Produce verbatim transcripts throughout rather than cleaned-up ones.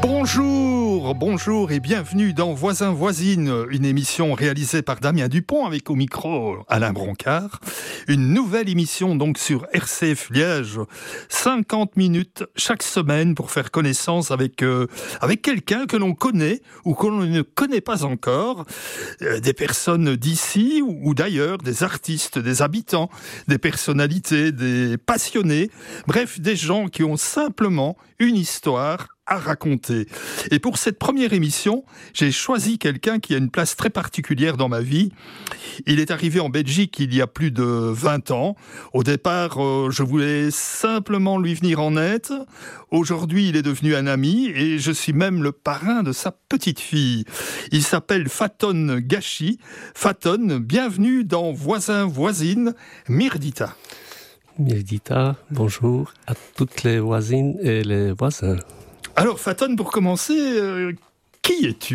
Bonjour, bonjour et bienvenue dans Voisins Voisines, une émission réalisée par Damien Dupont avec au micro Alain Broncard. Une nouvelle émission donc sur R C F Liège, cinquante minutes chaque semaine pour faire connaissance avec euh, avec quelqu'un que l'on connaît ou que l'on ne connaît pas encore, euh, des personnes d'ici ou, ou d'ailleurs, des artistes, des habitants, des personnalités, des passionnés, bref, des gens qui ont simplement une histoire à raconter. Et pour cette première émission, j'ai choisi quelqu'un qui a une place très particulière dans ma vie. Il est arrivé en Belgique il y a plus de vingt ans. Au départ, euh, je voulais simplement lui venir en aide. Aujourd'hui, il est devenu un ami et je suis même le parrain de sa petite fille. Il s'appelle Faton Gachi. Faton, bienvenue dans Voisins Voisines, Mirdita. Mirdita, bonjour à toutes les voisines et les voisins. Alors, Faton, pour commencer, euh, qui es-tu ?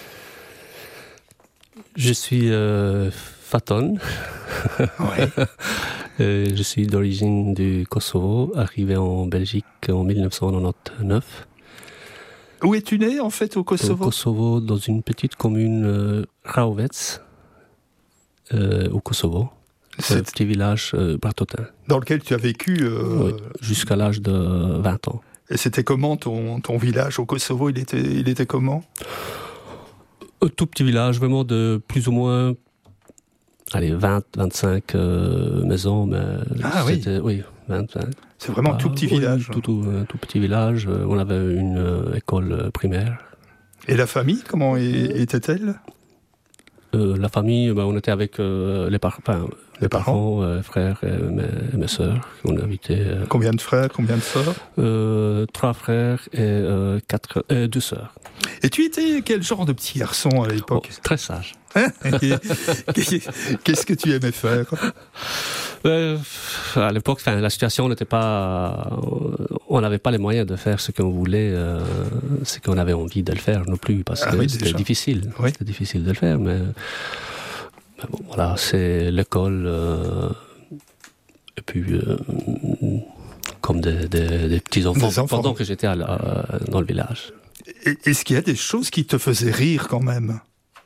Je suis euh, Faton. Ouais. euh, je suis d'origine du Kosovo, arrivé en Belgique en dix-neuf cent quatre-vingt-dix-neuf. Où es-tu né, en fait, au Kosovo ? Au Kosovo, dans une petite commune, euh, Raovec, euh, au Kosovo. C'est un petit village euh, bratotin. Dans lequel tu as vécu euh... oui, jusqu'à l'âge de vingt ans. Et c'était comment ton, ton village au Kosovo ? Il était, il était comment ? Un tout petit village, vraiment de plus ou moins allez, vingt à vingt-cinq euh, maisons. Mais ah c'était, oui, oui vingt-cinq. C'est vraiment un tout petit oui, village. Tout, tout, un tout petit village. On avait une euh, école primaire. Et la famille, comment était-elle ? euh, La famille, ben, on était avec euh, les, par- enfin, les, les parents, parents euh, frères et mes, et mes sœurs. On habitait, euh, combien de frères, combien de sœurs ? euh, Trois frères et euh, quatre, euh, deux sœurs. Et tu étais quel genre de petit garçon à l'époque ? Oh, très sage. Qu'est-ce que tu aimais faire ? euh, À l'époque, la situation n'était pas... On n'avait pas les moyens de faire ce qu'on voulait, euh, ce qu'on avait envie de le faire non plus, parce ah, que oui, c'était déjà. difficile. Oui. C'était difficile de le faire, mais... mais bon, voilà, c'est l'école... Euh, et puis... Euh, comme des, des, des petits-enfants, des enfants. Pendant que j'étais à la, dans le village. Est-ce qu'il y a des choses qui te faisaient rire quand même ?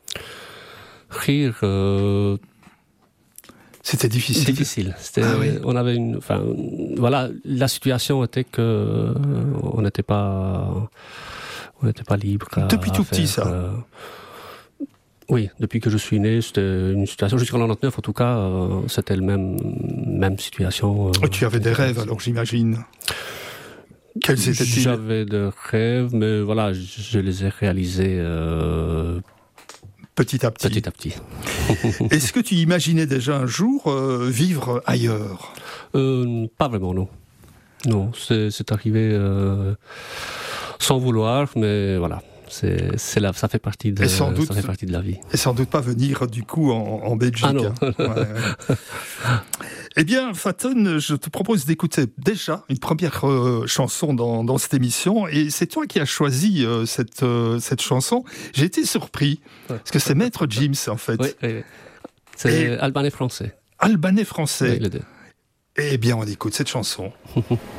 Rire... Euh, C'était difficile. Difficile. C'était, ah oui. On avait une, enfin, voilà, la situation était que on n'était pas, on n'était pas libre. À, depuis tout à petit, faire, ça. Euh, oui, depuis que je suis né, c'était une situation jusqu'en quatre-vingt-dix-neuf, en tout cas, euh, c'était la même, même situation. Euh, oh, tu avais des rêves, alors j'imagine. Quels étaient-ils ? J'avais des rêves, mais voilà, je les ai réalisés. Euh, Petit à petit. Petit à petit. Est-ce que tu imaginais déjà un jour euh, vivre ailleurs ? euh, Pas vraiment, non. Non, c'est, c'est arrivé euh, sans vouloir, mais voilà, c'est, c'est la, ça, fait partie de, sans doute, ça fait partie de la vie. Et sans doute pas venir du coup en, en Belgique. Ah non. Hein. Ouais, ouais. Eh bien, Faton, je te propose d'écouter déjà une première euh, chanson dans, dans cette émission, et c'est toi qui as choisi euh, cette, euh, cette chanson. J'ai été surpris, parce que c'est Maître Gims, en fait. Oui, oui. C'est et... albanais-français. Albanais-français. Oui, les deux. Eh bien, on écoute cette chanson.